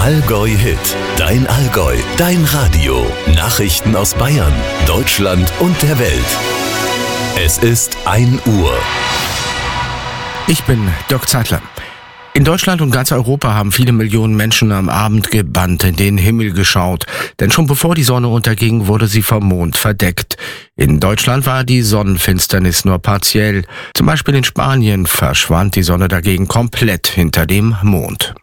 Allgäu Hit, dein Allgäu, dein Radio. Nachrichten aus Bayern, Deutschland und der Welt. Es ist 1 Uhr. Ich bin Dirk Zeitler. In Deutschland und ganz Europa haben viele Millionen Menschen am Abend gebannt in den Himmel geschaut. Denn schon bevor die Sonne unterging, wurde sie vom Mond verdeckt. In Deutschland war die Sonnenfinsternis nur partiell. Zum Beispiel in Spanien verschwand die Sonne dagegen komplett hinter dem Mond.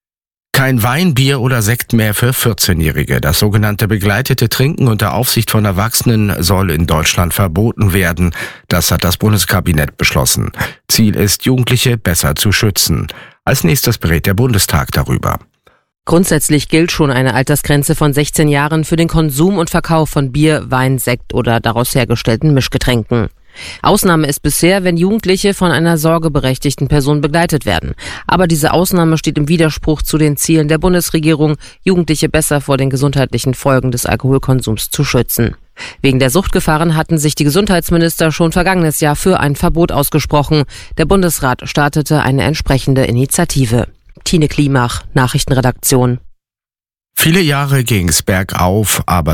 Kein Wein, Bier oder Sekt mehr für 14-Jährige. Das sogenannte begleitete Trinken unter Aufsicht von Erwachsenen soll in Deutschland verboten werden. Das hat das Bundeskabinett beschlossen. Ziel ist, Jugendliche besser zu schützen. Als nächstes berät der Bundestag darüber. Grundsätzlich gilt schon eine Altersgrenze von 16 Jahren für den Konsum und Verkauf von Bier, Wein, Sekt oder daraus hergestellten Mischgetränken. Ausnahme ist bisher, wenn Jugendliche von einer sorgeberechtigten Person begleitet werden. Aber diese Ausnahme steht im Widerspruch zu den Zielen der Bundesregierung, Jugendliche besser vor den gesundheitlichen Folgen des Alkoholkonsums zu schützen. Wegen der Suchtgefahren hatten sich die Gesundheitsminister schon vergangenes Jahr für ein Verbot ausgesprochen. Der Bundesrat startete eine entsprechende Initiative. Tine Klimach, Nachrichtenredaktion. Viele Jahre ging's bergauf, aber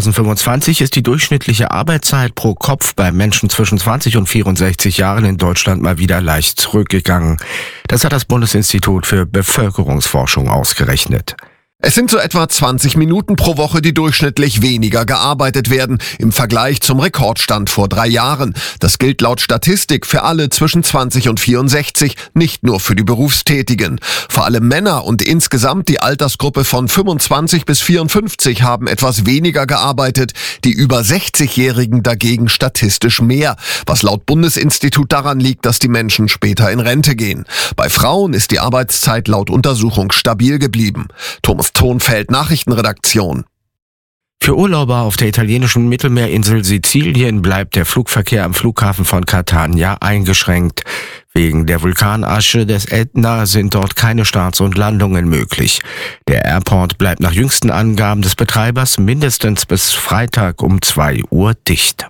2025 ist die durchschnittliche Arbeitszeit pro Kopf bei Menschen zwischen 20 und 64 Jahren in Deutschland mal wieder leicht zurückgegangen. Das hat das Bundesinstitut für Bevölkerungsforschung ausgerechnet. Es sind so etwa 20 Minuten pro Woche, die durchschnittlich weniger gearbeitet werden, im Vergleich zum Rekordstand vor 3 Jahren. Das gilt laut Statistik für alle zwischen 20 und 64, nicht nur für die Berufstätigen. Vor allem Männer und insgesamt die Altersgruppe von 25 bis 54 haben etwas weniger gearbeitet, die über 60-Jährigen dagegen statistisch mehr, was laut Bundesinstitut daran liegt, dass die Menschen später in Rente gehen. Bei Frauen ist die Arbeitszeit laut Untersuchung stabil geblieben. Thomas Tonfeld, Nachrichtenredaktion. Für Urlauber auf der italienischen Mittelmeerinsel Sizilien bleibt der Flugverkehr am Flughafen von Catania eingeschränkt. Wegen der Vulkanasche des Ätna sind dort keine Starts und Landungen möglich. Der Airport bleibt nach jüngsten Angaben des Betreibers mindestens bis Freitag um 2 Uhr dicht.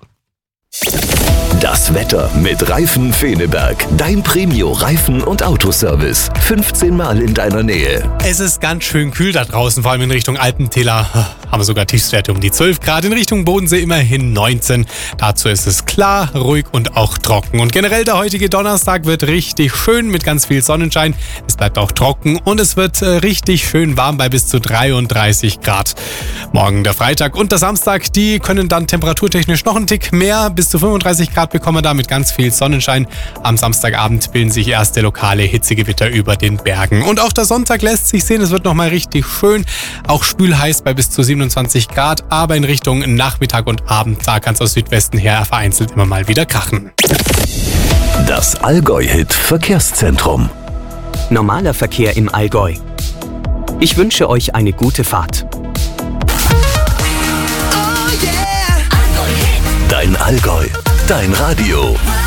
Das Wetter mit Reifen Feneberg. Dein Premio-Reifen- und Autoservice. 15 Mal in deiner Nähe. Es ist ganz schön kühl da draußen, vor allem in Richtung Alpentäler haben wir sogar Tiefstwerte um die 12 Grad. In Richtung Bodensee immerhin 19. Dazu ist es klar, ruhig und auch trocken. Und generell der heutige Donnerstag wird richtig schön mit ganz viel Sonnenschein. Es bleibt auch trocken und es wird richtig schön warm bei bis zu 33 Grad. Morgen der Freitag und der Samstag, die können dann temperaturtechnisch noch einen Tick mehr. Bis zu 35 Grad bekommen wir da mit ganz viel Sonnenschein. Am Samstagabend bilden sich erste lokale Hitzegewitter über den Bergen. Und auch der Sonntag lässt sich sehen, es wird nochmal richtig schön. Auch spülheiß bei bis zu 27 Grad, aber in Richtung Nachmittag und Abend, da kann es aus Südwesten her vereinzelt immer mal wieder krachen. Das Allgäu-Hit Verkehrszentrum. Normaler Verkehr im Allgäu. Ich wünsche euch eine gute Fahrt. Dein Allgäu, dein Radio.